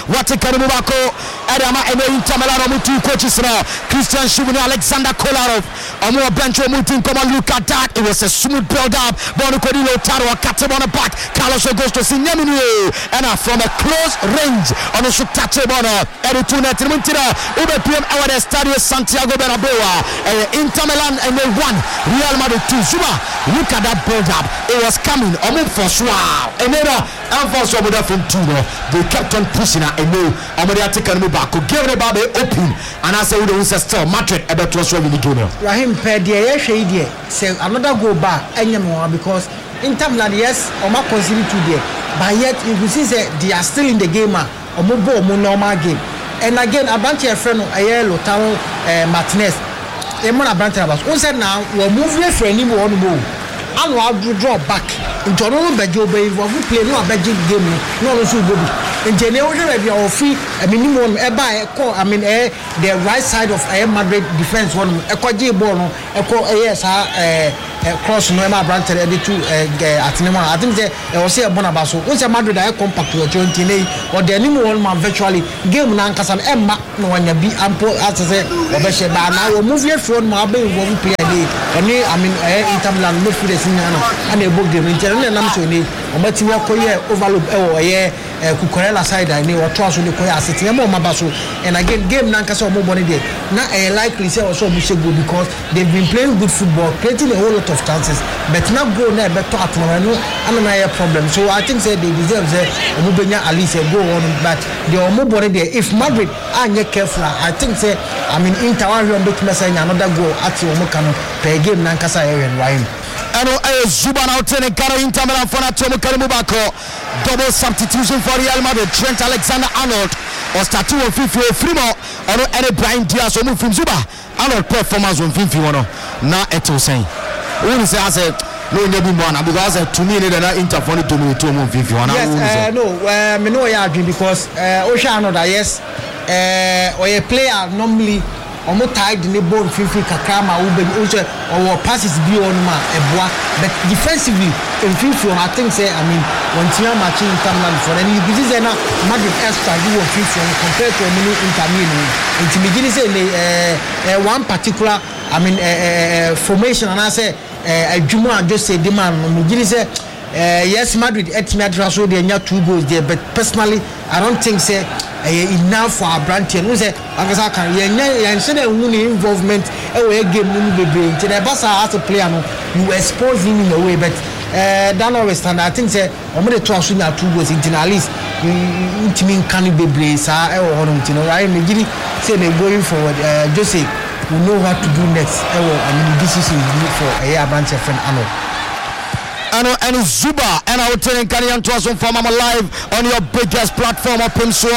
what a Karumako, Adama, and Inter Milan, two coaches now, Christian Shubin, Alexander Kolarov, Omo Bencho Mutin, come on, look at that. It was a smooth build up. Bono Codilo Taro, Katem on the back, Carlos Augusto Sinyamini, and from a close range on the Shutache Bono, Erituna Timuntina, Ube PM Hour Stadio Santiago Bernabeu, Inter Milan, and they won Real Madrid 2. Zuma, look at that build up. It was coming, Omo for Swao, and then Alphonse Oboda from Tuno, they kept on pushing and no, Omodia take a move back, give the Babe open, and I say, we don't still Madrid, about to us really good. Rahim Pedia, Shady, say another go back, anymore because in terms of yes, Oma consider to there, but yet you can see that they are still in the game, or more normal game. And again, a bunch of friend, Lotaro Martinez, Emona Bantabas, who said now, we'll move your friend in one move. And I'll draw back. In Toronto, Bejo Bay, we play no Beji game, no also good. In general, we are free a minimum, I mean, the right side of Madrid defense one, a Kwaji Bono, a cross no branch the two at Nema. I think they will say a Bonabaso. Once a Madrid I compact to a joint or the new one virtually game Nankas and Emma no one be ample as I say or now will move your phone Mabe won't play a day. I mean Inter Milan no for the senior and a book game in general and I'm saying or Matia Koya overlook Kukurela side I knew or trust with the Koya City Mabaso and again game Nankas or Mobile day. Now I likely say also good because they've been playing good football, creating a whole lot of chances, but now go there better at Moreno and a problem. So I think they deserve Mubenya Alice go on, but they are more body there. If Madrid are not careful, I think Inter are message another goal at Omokano per game Nankasa area and Ryan. Zuban out in Kano Inter Milan for Atomo Karimubako. Double substitution for Real Madrid. Trent Alexander-Arnold or Statu of Fifi Frimo or any Brian Diaz or from Zuba. Arnold performance on Fifi one. Now Eto saying. Who say I said no never one because to me they Inter for the to Fifi one. Yes, no, me know I agree because Oshano that yes, or a player normally omo tied in the ball Fifi Kakama or passes beyond ma Eboa, but defensively in Fifi I think when Tia matching Interland for any this is now Madrid extra do of Fifi compared to a mini Intermilan. It's beginning say one particular formation and I say Juma just say demand beginning say yes, Madrid at Madrid so they have 2 goals there, but personally I don't think say enough for our brand and we say involvement game the Barca as a player you expose him in a way, but that always stand. I think say I'm going to try to 2 goals in at least it mean can be brace right say they're going forward just say we know what to do next. This is for a branch of friend Arnold. And Zuba and I will tell you Karian to us from live on your biggest platform of Pimsua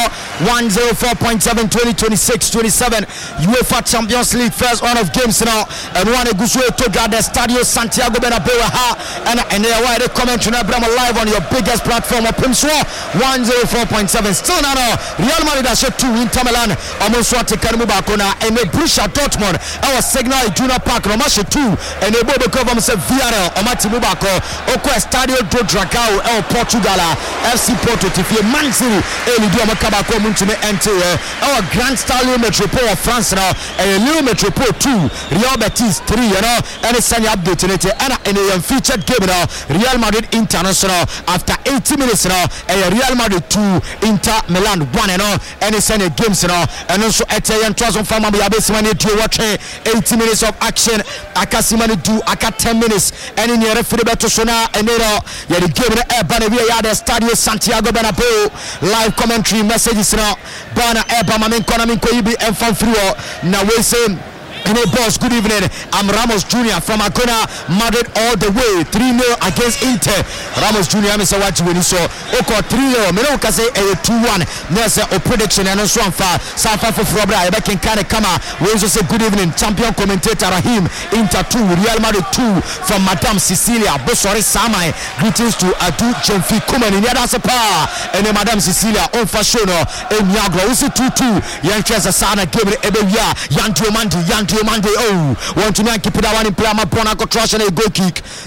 104.7 2026-27 UEFA Champions League first round of games now and one Gusue to the Stadio Santiago Bernabeu and they are the commentary live on your biggest platform of Pimsua 104.7 still now Real Madrid has 2 Inter Milan almost what to Karimubakona and Borussia Dortmund our signal Juna Park no match 2 and they both become Villarreal or Matibubako Oko Estadio do Dragao El Portugal FC Porto Tifie Man City Elidio Makabako Muntune NTA our Grand Stallion Metropole of France now and Lyon Metropole 2 Real Betis 3 and it's an update and a featured game now Real Madrid International after 80 minutes now and Real Madrid 2 Inter Milan 1 and it's a games now and also Etienne Troison Fama Biabesimani do watching 80 minutes of action Akasimani do aka 10 minutes and in your referee beto sona and yeah the game Banavia the Stadio Santiago Bernabeu live commentary messages now Bana Eba Mamin Konamin Koibi and Fanfrio now we say and hey boss, good evening. I'm Ramos Jr. from Agona, Madrid all the way. 3-0 against Inter. Ramos Jr. I'm saying what you so. Oko 3-0. Me no say 2-1. There's a prediction and so on far. Safa for Frobra. I back in Kane Kama. We also say good evening. Champion commentator Rahim. Inter 2, Real Madrid 2 from Madame Cecilia. Bosori Samai. Greetings to Adu Jemfi Kuman in Yadasapa. And Madame Cecilia on Fashono in Niagara. Also 2-2. Young Chesa Sana Gabriel Ebeya. Yantu Mandi. Want to keep it one in play my Bonaco trash and a goal kick.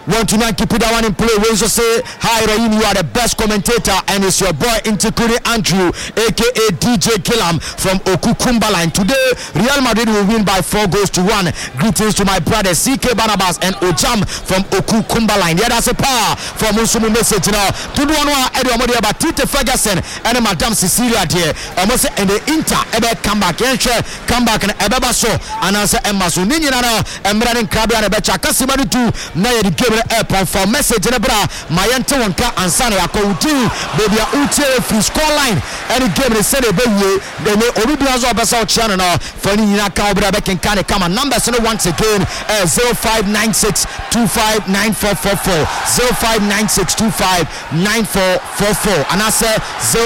Want to keep that one in play. We also say hi Rahim, you are the best commentator, and it's your boy Intikuri Andrew aka DJ Killam from Okukumbaline. Today Real Madrid will win by 4-1. Greetings to my brother CK Barnabas and Ojam from Okukumbaline. Yeah, that's a power from Musumu message now. To do one Eddie Omodia about Tite Ferguson and Madame Cecilia dear. Almost and the Inter ebe come back and ebeba so and answer Emma so nini na and running Krabi and Becha Kasimadu to na the game airport for message in bra Mayente Wonka and Sane Akouti baby Uche free score line and the game they said they may Obibiazo Basa channel now for ni na ka obra back and can come numbers once again 0596259444 0596259444 and I say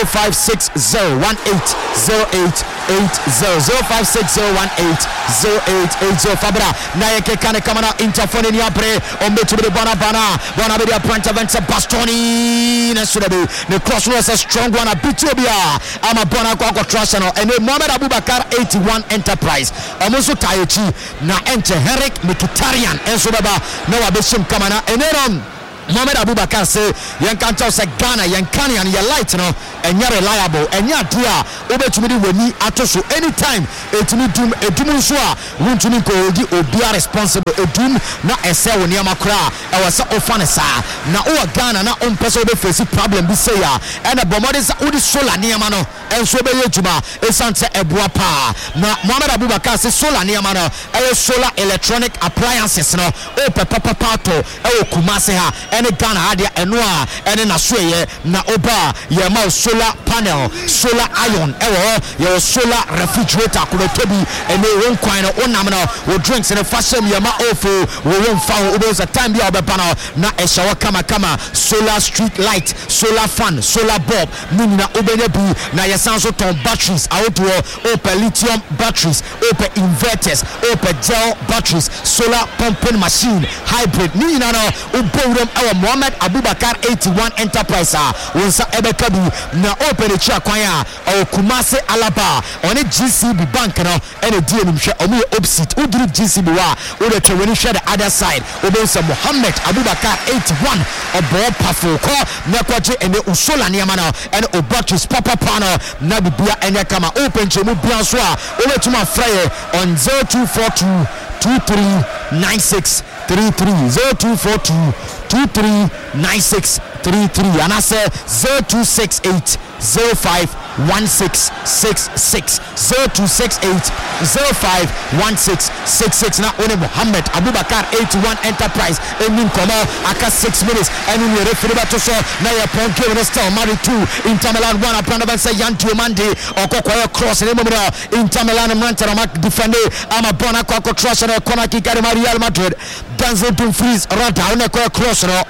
05601880 Fabra na yeke kane kamana interphone ni abre ombe to the bana be the point of Bastoni na surabe the cross was a strong one a bitobia ama bona kwa trash no and Mohamed Abubakar 81 Enterprise amuso tayechi na ente Henrik Mkhitaryan enso baba na wabeshim kamana eneron Mohamed Abubakar say yankanta say Ghana yankani and your light no and you're reliable and you're dear obetumi weni atoso anytime etumi dum edum so a wontumi ko odi obia responsible edum na ese woni amakra e wasa ofanesa na o Ghana na on person be face problem bi say ya and bomode sa odi solar niama no enso be yejuma esante eboa pa na Mohamed Abubakar say solar niama no e solar electronic appliances no o papa to e Kumase ha ene Ghana adia enoa ene na soye na oba ye ma solar panel solar iron ewo ye solar refrigerator ko tobi ene won kwan no onam no wo drinks ne fashion ye ma ofo wo won fa wo be za time bia obeba no na e shawa kama solar street light solar fan solar bulb nini na obenya bi na ye san so ton batteries auto open lithium batteries open inverters open gel batteries solar pumping machine hybrid nini na no ubowram our Mohamed Abubakar 81 Enterprise wonsa ebekabi na open the chia kwan a Kumase Alaba on a GCB bank no and a DNM share omu opposite udru GCB wa o the trewani share the other side obensa Mohamed Abubakar 81 obo pafo ko na kwaje ene usola niama no and obatris papa pano na bibia enya kama open chemu bia so a obetuma frye on 0242 2396 33 0242 239633 and I say 0268 051666 0268 051666 now only Mohamed Abubakar 81 Enterprise in Komo aka 6 minutes and in the referee to so now your point game is still married to Inter Milan 1 upon the say Jan Diomande or Kokoyo cross in the moment Inter Milan Manchester defender ama bona Koko cross and corner kick at Real Madrid Denzel Dumfries rada on a cross no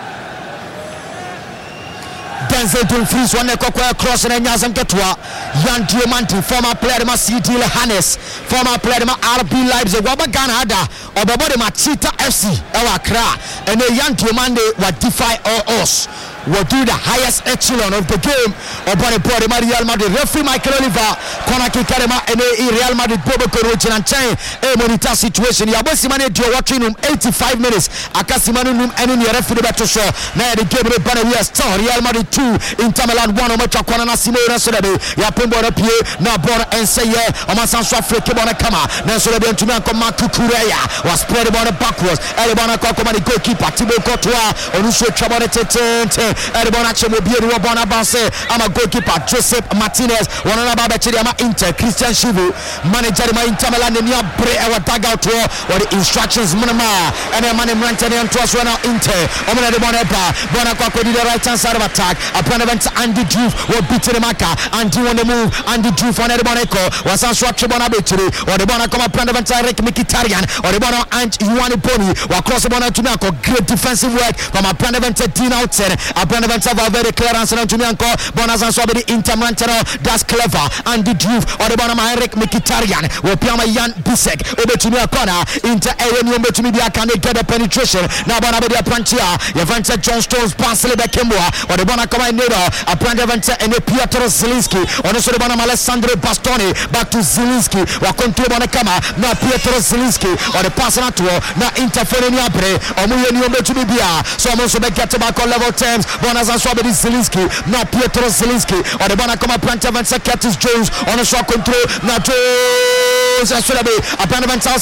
Denzel Dumfries one cross and Yazam Ketua Jan Diomante former player ma CD Hannes former player ma RB Leipzig Wabagana Ada or Babode Machita FC Ewa Kra and Jan Diomande wa defy all us will do the highest echelon of the game upon a body Real Madrid referee Michael Oliver corner kick and Real Madrid Bobo Korochin and chain a monitor situation Yabosimane Dio watching 85 minutes Akasimanu and in the referee battle show now the game of we are still Real Madrid 2 Inter Milan 1 Omacha Kwana Simona Sodabe Yapembo Pie na Bona and say Omasanso Africa Bona Kama na Sodabe to Nakoma Kukureya was spread about backwards Elibana Kokoma the goalkeeper Thibaut Courtois Onusho Chabonete Everybody chemo biye ni wabona bounce ama goalkeeper Joseph Martinez wanana baba chiri ama Inter Christian Chivu manager ma Inter Milan ni abre e wadaga to or the instructions munama and a man Rantan and trust one Inter omana de bona kwa the right hand side of attack upon event Andy Diouf will beat the marker Andy on the move Andy Diouf on the boneko was a swap bona betri or the bona come upon event Henrik Mkhitaryan or the bona and Yuani Boni wa cross bona to great defensive work from a plan event Dean outside Upon the Venture Valverde clearance and Jumianko, Bonazan Sobedi Intermantano, that's clever. Andy Drew, or the Bonama Eric Mkhitaryan, or Piama Jan Bisek, over to me a corner, into Aaron Yumbo to me, can they get a penetration? Now Bonabedia Prantia, Yavanta John Stones, Bansile Bekimwa, or the Bonacoma Nero, a Prandavanta and the Pietro Zelinski, or the Bonam Alessandro Bastoni, back to Zelinski, or Conto Bonacama, now Pietro Zelinski, or the Passanato, now interfering Abre, or Muyumbo to me, so I'm also back to back on level terms, Bonazan Swabedi Zelinski, now Pietro Zelinski, or the Bonacoma Prantavanta Curtis Jones, on a shot control, now Jones, a Prandavanta,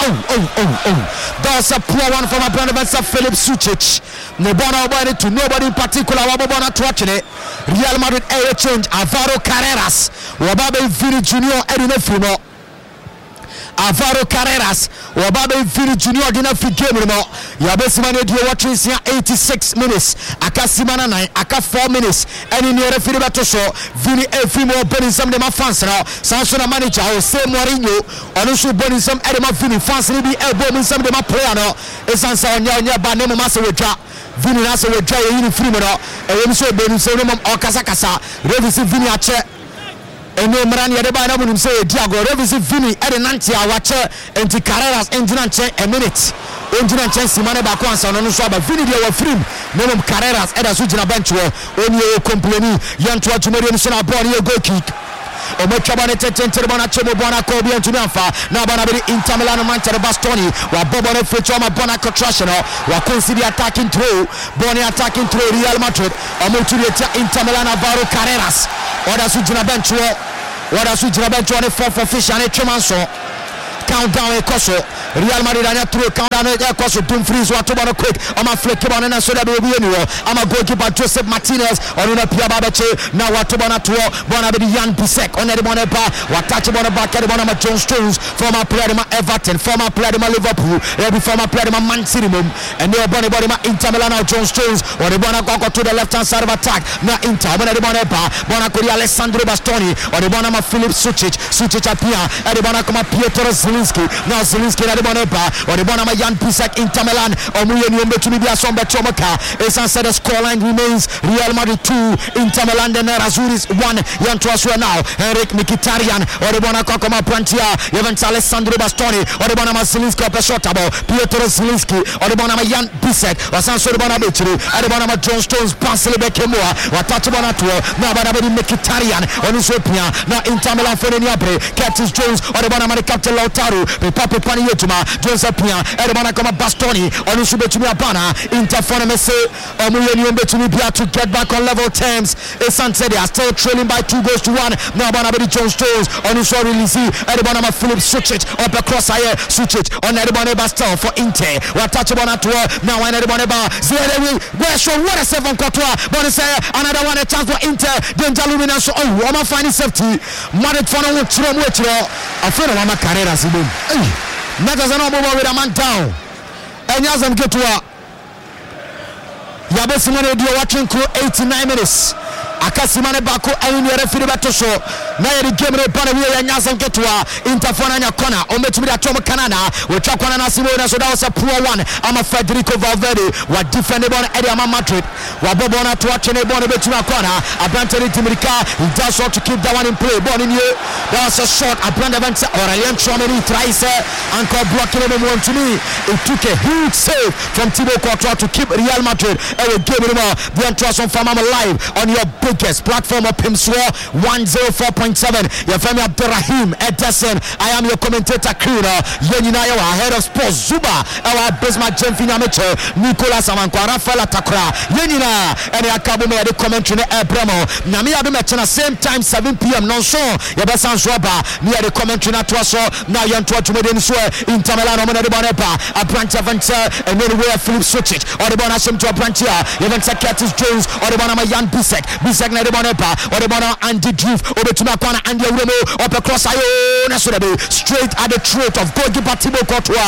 that's a poor one from a Prandavanta Philip Sucic. Nobody in particular, Wabona to watching it. Real Madrid air change, Alvaro Carreras, Wababe Vini Junior, Edino Frimo. Alvaro Carreras, Wababe Vini Junior didn't fit game anymore. Yabesimane, you're watching here 86 minutes. Aka Simana 9, Aka 4 minutes. And in your referee battle show, Vini Efimo burning some of my fans now. Sansona manager, I will say Mourinho, and also burning some Edema Vini fans, maybe elbowing some of my player now. It's answer on your name, Master Witra. Vini Nasa will try a free now. And when you say Benin, so no more Casacasa, Revisi Vini Ache. And no man yet by number say Diago Revisi Vini at an anti watcher and the Carreras engine a minute. Engine and chance Simane Bakwansa on the swab, Vini de were free. No more Carreras at a Sujina bench where only you complaining. Young to watch Marion Sona body a goal kick. Omechabane Tente Bonachemo Bona Kobe and Tunafa, Nabanabri Inter Milan Manchester Bastoni, while Bobone Fitchoma Bona Contrational, while consider attacking through, Boni attacking through Real Madrid, Omuturieta Inter Milan Alvaro Carreras, or the Sujina bench, what a Sujina bench on the 4th for Fish and a Tremanso. Countdown a Koso, Real Madrid and through countdown a Koso, Dumfries, what to quick. I'm a flick on and so that will be anywhere. I'm a goalkeeper Joseph Martinez on a Pia Babache, now what to Bonatua, Bonabedi Jan Bisek on the Bonepa, what touch about a back at Bonama John Stones, former player Everton, former player Liverpool, every former player Man City, and they're Bonabody Inter Milan John Stones, or the Bonaco to the left hand side of attack, now Inter, Bonabonepa, Bonacori Alessandro Bastoni, or the Bonama Philip Sucic Apia, and the Bonacoma Pietro now Zelinski na de Bonepa or the Bonama Jan Bisek Inter Milan or Muyeni to Media Sombe Chomoka. Esanse the scoreline remains Real Madrid 2 Inter Milan de Nerazzurris 1 Jan Tuasua now Eric Mkhitaryan or the Bonacoma Koma Prantia Evans Alessandro Bastoni or the Bonama Zelinski or Peshotabo Pietro Zelinski or the Bonama Jan Bisek or Sanso de Bonabetri or the Bonama John Stones Pansile Bekemua or Tachi Bonatuo now Bonabedi Mkhitaryan or Nusopia now Inter Milan Feneniabre Curtis Jones or the Bonama Captain Lautaro the Papa Paniyetuma, Joseph Pia, Edmana Koma Bastoni, or Nusubetumi Abana, Interfonemese, or Muyeni Betumi Bia to get back on level terms. Esante, they are still trailing by 2 goals to 1. Now Bonabedi John Stones, or Nusori Lisi, Edmana Philip Sucic, up across here, Sucic, on Edmana Bastel for Inter. What touch Bonatua, now on Edmana Zere, where show what a 7 quarter, but it's another one a chance for Inter, then Jalumina, so oh, I'm finding safety. Madrid for no Chiro, a friend of my career. Nagazano move with a man down. And Yazam get to her. Yabesimane, you're watching crew 89 minutes. Akasimane Bako and the referee battle show. Now the game of Panavia and Yazam get to her. Interphone on your corner. Omet with a Tom Canana. We talk on a Simona, so that was a poor one. I'm a Federico Valverde. What defended on Eddie Madrid. Wabona to watch a bone between a corner. A Brantony Timirica. He does want to keep that one in play. Born in you. That was a shot. A brand event. Aurelien Tchouameni tries Encore blocking him one to me. It took a huge save from Thibaut Courtois to keep Real Madrid. And we gave him the entrance on Famama Live on your biggest platform of Pimswa 104.7. Your family Abdurrahim Edison. I am your commentator crew. Yenina Yawa, head of sports Zuba. Our Bismarck Jemfina Mitchell, Nicolas Amankwa, Rafael Atakra, Yenina, and the Akabume, the commentary Ebremo. Namia do match at the same time, 7 p.m. Non so, Yabasan Swaba, near the commentary Natuaso, now Yantua to Medinsu, in Tamalano, Bonepa, a branch of Venture, and then where Philip Sucic, or the Bonashim to a branchia, Evans Curtis Jones, or the Bonama Jan Bisek, Bisek Bonepa, or the Bona Andy Droof, over to Makwana and Yarumo, up across Iona, straight at the throat of goalkeeper Thibaut Courtois.